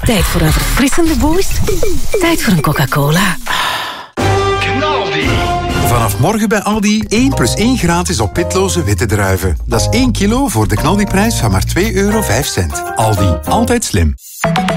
Tijd voor een verfrissende boost? Tijd voor een Coca-Cola. Knaldi. Vanaf morgen bij Aldi 1 + 1 gratis op pitloze witte druiven. Dat is 1 kilo voor de knaldiprijs van maar €2,05. Aldi, altijd slim.